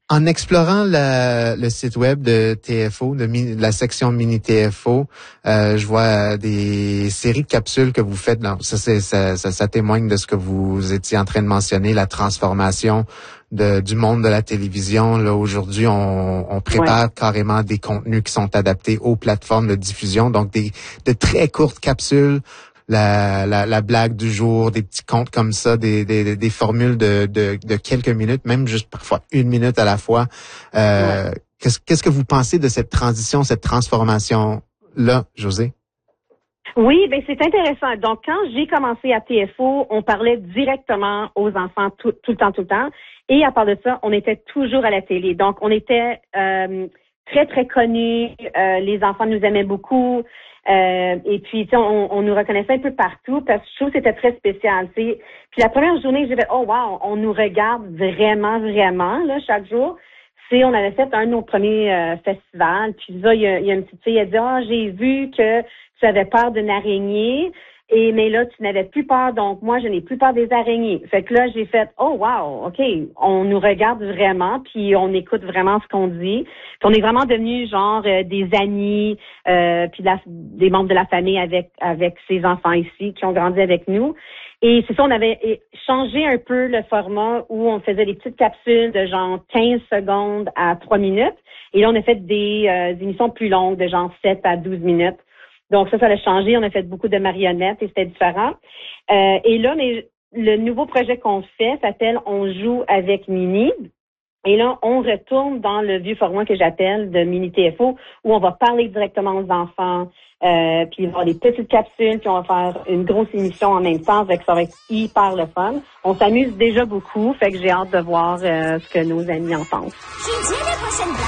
En explorant le site web de TFO, de la section mini TFO, je vois des séries de capsules que vous faites. Ça témoigne de ce que vous étiez en train de mentionner, la transformation du monde de la télévision. Là, aujourd'hui, on prépare carrément des contenus qui sont adaptés aux plateformes de diffusion, donc de très courtes capsules. La blague du jour, des petits contes comme ça, des formules de quelques minutes, même juste parfois 1 minute à la fois. Qu'est-ce que vous pensez de cette transition, cette transformation-là, Josée? Oui, ben c'est intéressant. Donc, quand j'ai commencé à TFO, on parlait directement aux enfants tout le temps. Et à part de ça, on était toujours à la télé. Donc, on était très, très connus. Les enfants nous aimaient beaucoup. Et puis, on nous reconnaissait un peu partout parce que je trouve que c'était très spécial. Puis la première journée, j'ai fait « Oh wow, on nous regarde vraiment, vraiment là chaque jour ». On avait fait un de nos premiers festivals. Puis là, il y a une petite fille, elle dit « Ah, j'ai vu que tu avais peur d'une araignée. » Mais là, tu n'avais plus peur, donc moi, je n'ai plus peur des araignées. Fait que là, j'ai fait, oh wow, OK, on nous regarde vraiment, puis on écoute vraiment ce qu'on dit. Puis on est vraiment devenus genre des amis, puis des membres de la famille avec ces enfants ici qui ont grandi avec nous. Et c'est ça, on avait changé un peu le format où on faisait des petites capsules de genre 15 secondes à 3 minutes. Et là, on a fait des émissions plus longues de genre 7 à 12 minutes. Donc ça a changé. On a fait beaucoup de marionnettes et c'était différent. Et là, le nouveau projet qu'on fait s'appelle On joue avec Mini. Et là, on retourne dans le vieux format que j'appelle de Mini TFO, où on va parler directement aux enfants, puis il va y avoir des petites capsules, puis on va faire une grosse émission en même temps, fait que ça va être hyper le fun. On s'amuse déjà beaucoup, fait que j'ai hâte de voir ce que nos amis en pensent. J'ai dit la prochaine blague.